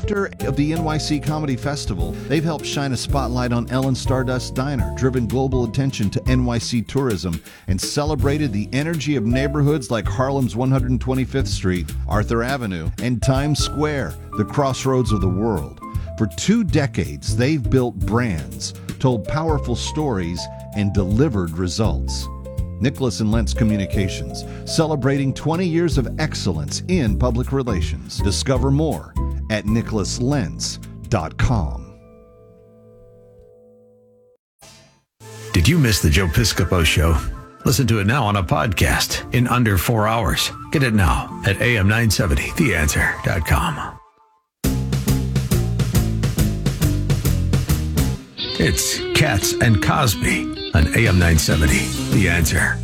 director of the NYC Comedy Festival. They've helped shine a spotlight on Ellen Stardust Diner, driven global attention to NYC tourism, and celebrated the energy of neighborhoods like Harlem's 125th Street, Arthur Avenue, and Times Square, the crossroads of the world. For 2 decades, they've built brands, told powerful stories, and delivered results. Nicholas and Lentz Communications, celebrating 20 years of excellence in public relations. Discover more at nicholaslentz.com. Did you miss the Joe Piscopo Show? Listen to it now on a podcast in under 4 hours. Get it now at am970theanswer.com. It's Katz and Cosby on AM 970, The Answer.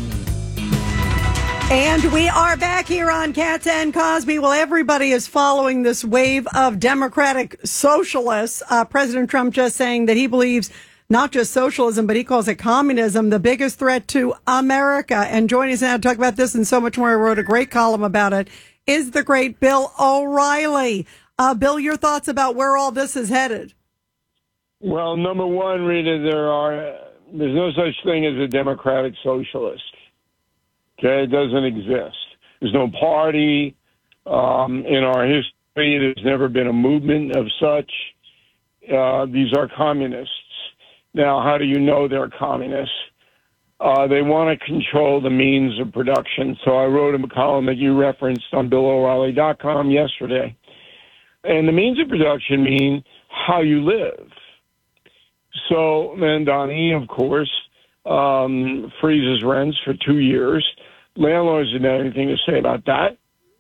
And we are back here on Katz and Cosby. Well, everybody is following this wave of Democratic socialists. President Trump just saying that he believes not just socialism, but he calls it communism, the biggest threat to America. And joining us now to talk about this and so much more, I wrote a great column about it, is the great Bill O'Reilly. Bill, your thoughts about where all this is headed? Well, number one, Rita, there's no such thing as a democratic socialist. Okay, it doesn't exist. There's no party in our history. There's never been a movement of such. These are communists. Now, how do you know they're communists? They want to control the means of production. So I wrote a column that you referenced on BillO'Reilly.com yesterday. And the means of production mean how you live. So Mamdani, of course, freezes rents for 2 years. Landlords didn't have anything to say about that.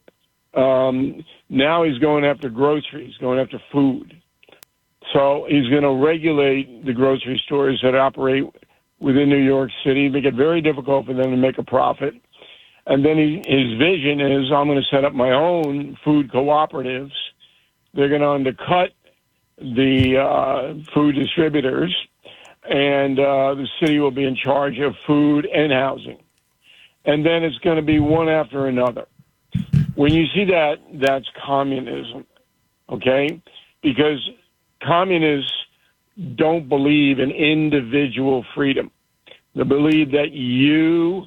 Now he's going after groceries, going after food. So he's going to regulate the grocery stores that operate within New York City, make it very difficult for them to make a profit. And then his vision is, I'm going to set up my own food cooperatives. They're going to undercut the food distributors, and the city will be in charge of food and housing. And then it's going to be one after another. When you see that, that's communism, okay? Because communists don't believe in individual freedom. They believe that you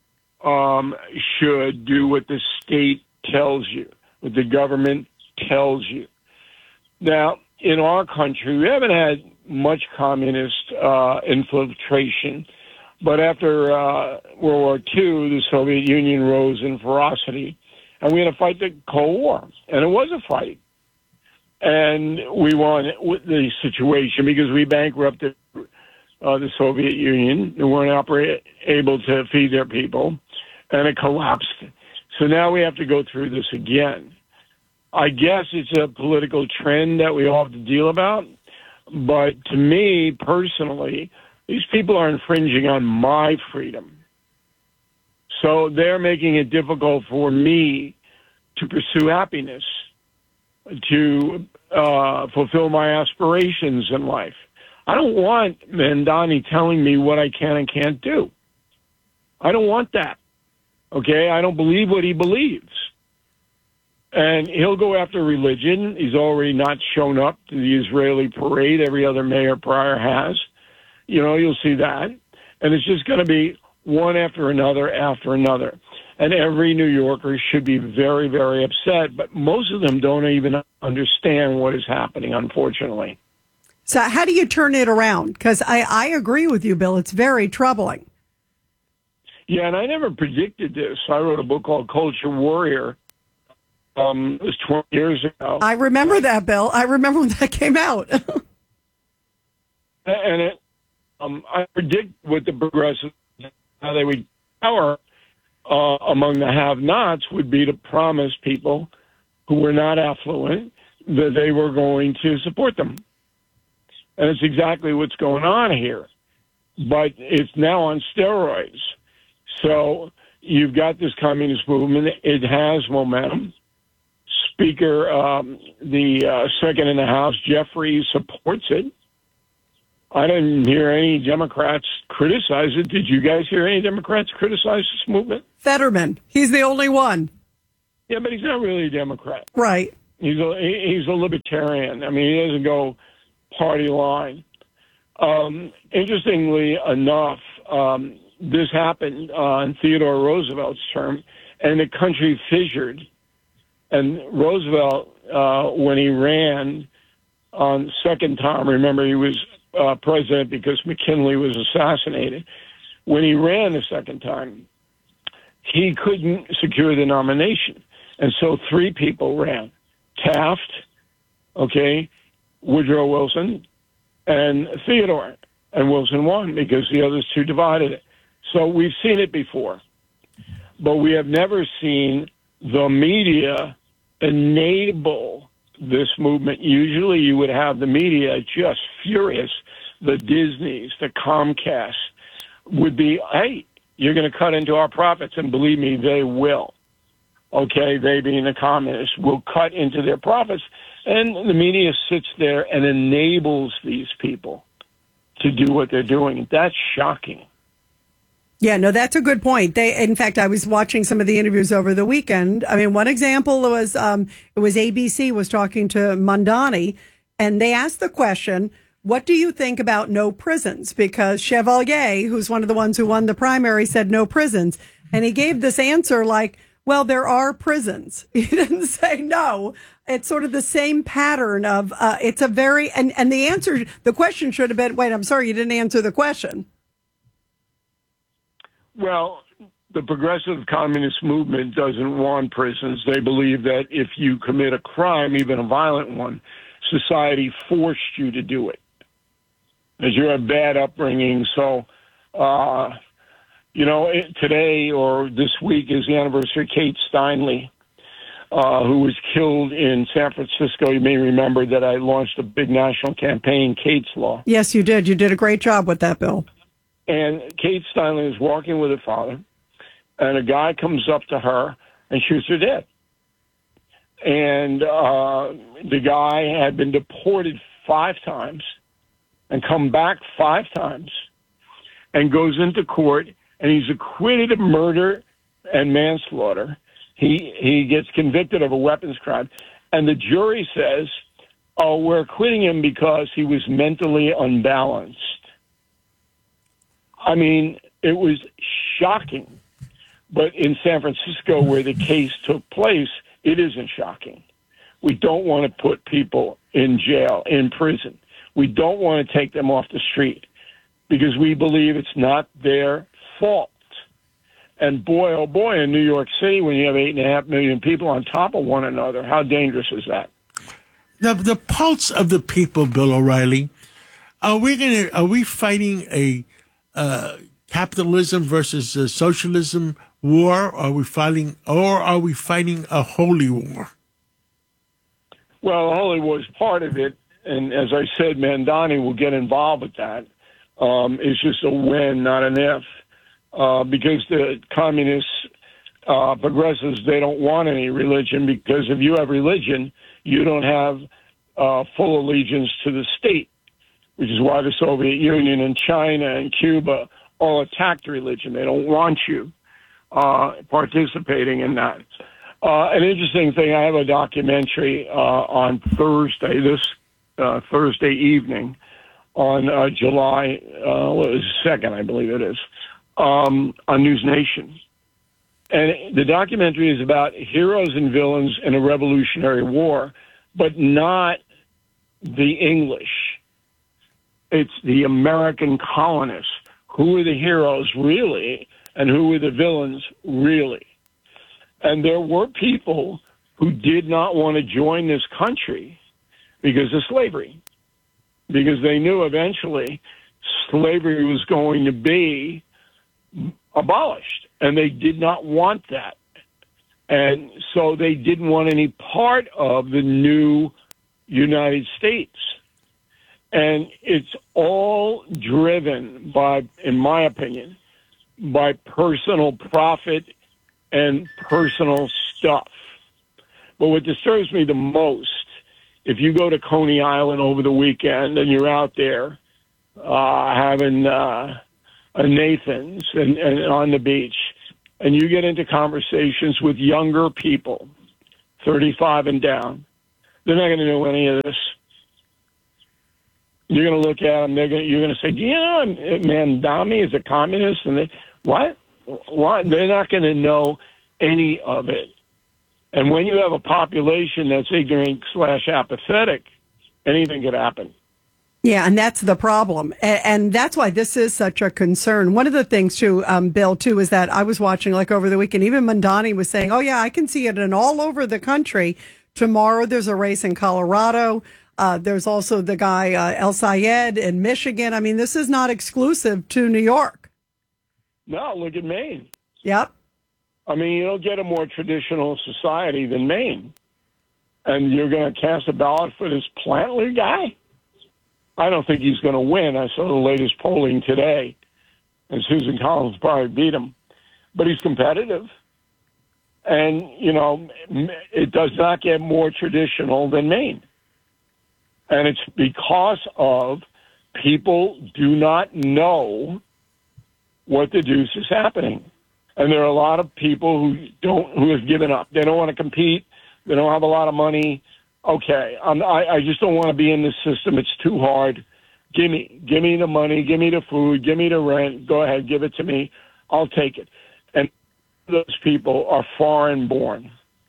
should do what the state tells you, what the government tells you. Now, in our country, we haven't had much communist infiltration, but after World War II, the Soviet Union rose in ferocity, and we had to fight the Cold War, and it was a fight. And we won the situation because we bankrupted the Soviet Union. They weren't able to feed their people, and it collapsed. So now we have to go through this again. I guess it's a political trend that we all have to deal about. But to me, personally, these people are infringing on my freedom. So they're making it difficult for me to pursue happiness, to fulfill my aspirations in life. I don't want Mamdani telling me what I can and can't do. I don't want that. Okay? I don't believe what he believes. And he'll go after religion. He's already not shown up to the Israeli parade every other mayor prior has. You know, you'll see that. And it's just going to be one after another after another. And every New Yorker should be very, very upset. But most of them don't even understand what is happening, unfortunately. So how do you turn it around? Because I agree with you, Bill. It's very troubling. Yeah, and I never predicted this. I wrote a book called Culture Warrior. It was 20 years ago. I remember that, Bill. I remember when that came out. And I predict what the progressives, how they would power among the have-nots would be to promise people who were not affluent that they were going to support them. And it's exactly what's going on here. But it's now on steroids. So you've got this communist movement. It has momentum. Speaker, the second in the House, Jeffries, supports it. I didn't hear any Democrats criticize it. Did you guys hear any Democrats criticize this movement? Fetterman. He's the only one. Yeah, but he's not really a Democrat. Right. He's a libertarian. I mean, he doesn't go party line. Interestingly enough, this happened on Theodore Roosevelt's term, and the country fissured. And Roosevelt, when he ran on second time, remember he was president because McKinley was assassinated. When he ran the second time, he couldn't secure the nomination. And so three people ran. Taft, Woodrow Wilson, and Theodore. And Wilson won because the others two divided it. So we've seen it before. But we have never seen the media enable this movement. Usually you would have the media just furious. The Disneys, the Comcast would be, hey, you're going to cut into our profits. And believe me, they will. They being the communists will cut into their profits. And the media sits there and enables these people to do what they're doing. That's shocking. Yeah, no, that's a good point. In fact, I was watching some of the interviews over the weekend. I mean, one example was, it was ABC was talking to Mamdani, and they asked the question, what do you think about no prisons? Because Chevalier, who's one of the ones who won the primary, said no prisons. And he gave this answer like, well, there are prisons. He didn't say no. It's sort of the same pattern of, it's a very, and the answer, the question should have been, wait, I'm sorry, you didn't answer the question. Well, the progressive communist movement doesn't want prisons. They believe that if you commit a crime, even a violent one, society forced you to do it. As you have bad upbringing. So, today or this week is the anniversary of Kate Steinle, who was killed in San Francisco. You may remember that I launched a big national campaign, Kate's Law. Yes, you did. You did a great job with that, Bill. And Kate Steinle is walking with her father, and a guy comes up to her and shoots her dead. And the guy had been deported 5 times and come back 5 times and goes into court, and he's acquitted of murder and manslaughter. He gets convicted of a weapons crime. And the jury says, oh, we're acquitting him because he was mentally unbalanced. I mean, it was shocking. But in San Francisco, where the case took place, it isn't shocking. We don't want to put people in jail, in prison. We don't want to take them off the street because we believe it's not their fault. And boy, oh boy, in New York City, when you have 8.5 million people on top of one another, how dangerous is that? The pulse of the people, Bill O'Reilly. Are we fighting a capitalism versus a socialism war? Or are we fighting a holy war? Well, the holy war is part of it, and as I said, Mamdani will get involved with that. It's just a when, not an if, because the communists, progressives, they don't want any religion, because if you have religion, you don't have full allegiance to the state, which is why the Soviet Union and China and Cuba all attacked religion. They don't want you participating in that. An interesting thing, I have a documentary on Thursday, Thursday evening, on July 2nd, I believe it is, on News Nation. And the documentary is about heroes and villains in a Revolutionary War, but not the English. It's the American colonists. Who are the heroes really, and who are the villains really? And there were people who did not want to join this country because of slavery, because they knew eventually slavery was going to be abolished, and they did not want that. And so they didn't want any part of the new United States. And it's all driven by, in my opinion, by personal profit and personal stuff. But what disturbs me the most, if you go to Coney Island over the weekend and you're out there having a Nathan's and on the beach, and you get into conversations with younger people, 35 and down, They're not going to know any of this. You're going to look at them. You're going to say, yeah, Mandami is a communist, and what? They're not going to know any of it. And when you have a population that's ignorant / apathetic, anything could happen. Yeah, and that's the problem. And that's why this is such a concern. One of the things, too, Bill, too, is that I was watching, like, over the weekend, even Mandani was saying, oh, yeah, I can see it in all over the country. Tomorrow there's a race in Colorado. There's also the guy, El Sayed, in Michigan. I mean, this is not exclusive to New York. No, look at Maine. Yep. I mean, you don't get a more traditional society than Maine. And you're going to cast a ballot for this Plantler guy? I don't think he's going to win. I saw the latest polling today, and Susan Collins probably beat him. But he's competitive. And, you know, it does not get more traditional than Maine. And it's because of people do not know what the deuce is happening. And there are a lot of people who have given up. They don't want to compete. They don't have a lot of money. Okay, I just don't want to be in this system. It's too hard. Give me the money. Give me the food. Give me the rent. Go ahead, give it to me. I'll take it. And those people are foreign born.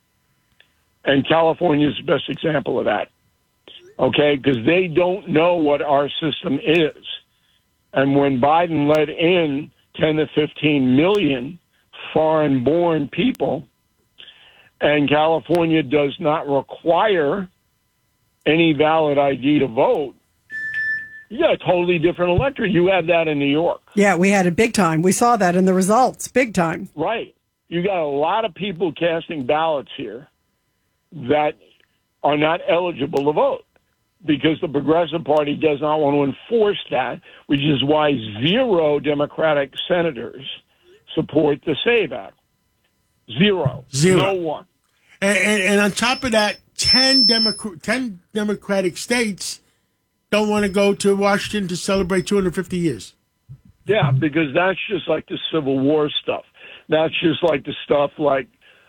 And California is the best example of that. Okay, because they don't know what our system is. And when Biden let in 10 to 15 million foreign-born people, and California does not require any valid ID to vote, you got a totally different electorate. You have that in New York. Yeah, we had it big time. We saw that in the results, big time. Right. You got a lot of people casting ballots here that are not eligible to vote because the Progressive Party does not want to enforce that, which is why 0 Democratic senators support the SAVE Act. Zero. No one. And on top of that, 10 Democratic states don't want to go to Washington to celebrate 250 years. Yeah, because that's just like the Civil War stuff. That's just like the stuff like,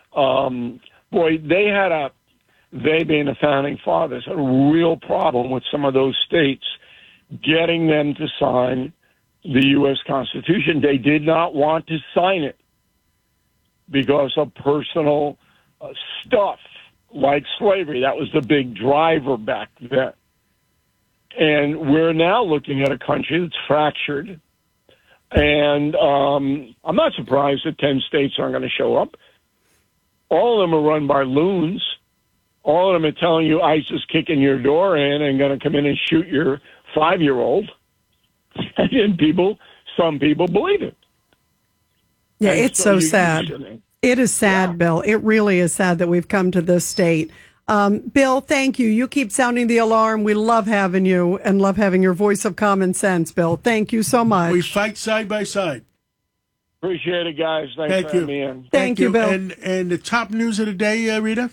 they being the founding fathers, had a real problem with some of those states getting them to sign the U.S. Constitution. They did not want to sign it because of personal stuff like slavery. That was the big driver back then. And we're now looking at a country that's fractured. And I'm not surprised that 10 states aren't going to show up. All of them are run by loons. All of them are telling you ICE is kicking your door in and going to come in and shoot your 5-year-old. And some people believe it. Yeah, and it's so sad. It is sad, yeah. Bill. It really is sad that we've come to this state. Bill, thank you. You keep sounding the alarm. We love having you and love having your voice of common sense, Bill. Thank you so much. We fight side by side. Appreciate it, guys. Thanks for having me in. Thank you, Bill. And the top news of the day, Rita?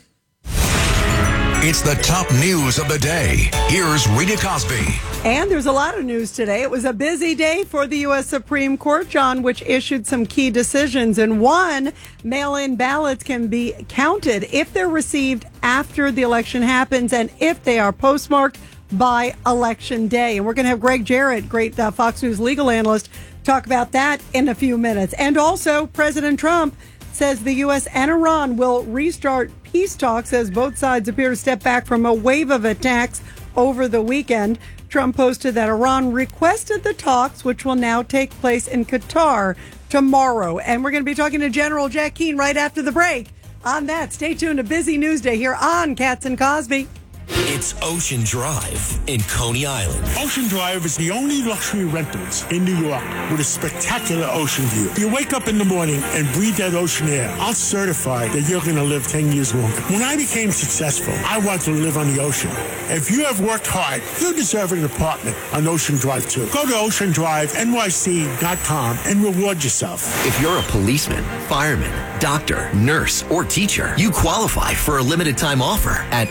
It's the top news of the day. Here's Rita Cosby. And there's a lot of news today. It was a busy day for the U.S. Supreme Court, John, which issued some key decisions. And one, mail-in ballots can be counted if they're received after the election happens and if they are postmarked by Election Day. And we're going to have Greg Jarrett, great Fox News legal analyst, talk about that in a few minutes. And also, President Trump says the U.S. and Iran will restart peace talks as both sides appear to step back from a wave of attacks over the weekend. Trump posted that Iran requested the talks, which will now take place in Qatar tomorrow. And we're going to be talking to General Jack Keane right after the break on that. Stay tuned. A busy news day here on Katz and Cosby. It's Ocean Drive in Coney Island. Ocean Drive is the only luxury rentals in New York with a spectacular ocean view. You wake up in the morning and breathe that ocean air. I'll certify that you're going to live 10 years longer. When I became successful, I wanted to live on the ocean. If you have worked hard, you deserve an apartment on Ocean Drive too. Go to OceanDriveNYC.com and reward yourself. If you're a policeman, fireman, doctor, nurse, or teacher, you qualify for a limited time offer at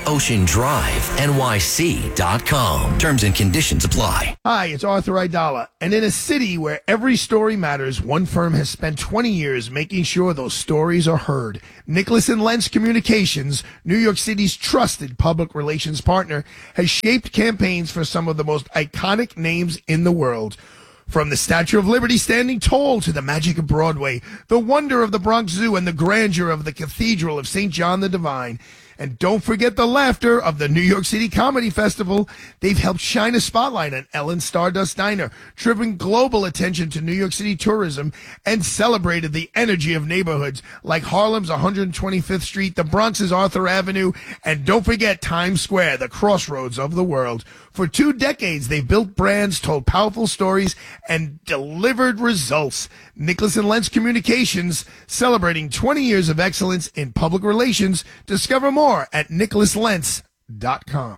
OceanDriveNYC.com. Terms and conditions apply. Hi, it's Arthur Aidala. And in a city where every story matters, one firm has spent 20 years making sure those stories are heard. Nicholas and Lentz Communications, New York City's trusted public relations partner, has shaped campaigns for some of the most iconic names in the world. From the Statue of Liberty standing tall to the magic of Broadway, the wonder of the Bronx Zoo, and the grandeur of the Cathedral of St. John the Divine. And don't forget the laughter of the New York City Comedy Festival. They've helped shine a spotlight on Ellen's Stardust Diner, driven global attention to New York City tourism, and celebrated the energy of neighborhoods like Harlem's 125th Street, the Bronx's Arthur Avenue, and don't forget Times Square, the crossroads of the world. For 2 decades, they've built brands, told powerful stories, and delivered results. Nicholas and Lentz Communications, celebrating 20 years of excellence in public relations. Discover more at nicholaslentz.com.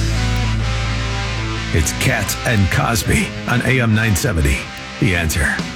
It's Katz and Cosby on AM 970. The Answer.